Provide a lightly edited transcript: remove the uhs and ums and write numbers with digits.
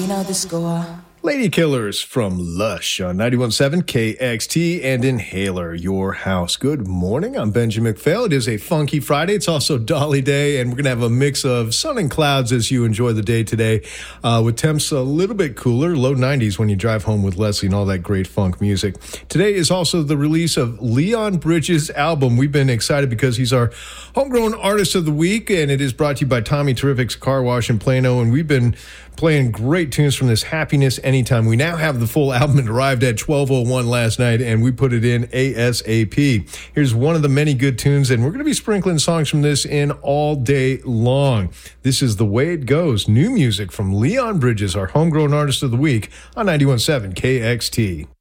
we know the score. Lady Killers from Lush on 91.7 KXT and Inhaler, your house. Good morning. I'm Benjamin McPhail. It is a funky Friday. It's also Dolly Day, and we're going to have a mix of sun and clouds as you enjoy the day today, with temps a little bit cooler, low 90s when you drive home with Leslie and all that great funk music. Today is also the release of Leon Bridges' album. We've been excited because he's our homegrown artist of the week, and it is brought to you by Tommy Terrific's Car Wash in Plano, and we've been playing great tunes from this Happiness Anytime. We now have the full album. It arrived at 12:01 last night, and we put it in ASAP. Here's one of the many good tunes, and we're going to be sprinkling songs from this in all day long. This is The Way It Goes, new music from Leon Bridges, our homegrown artist of the week, on 91.7 KXT.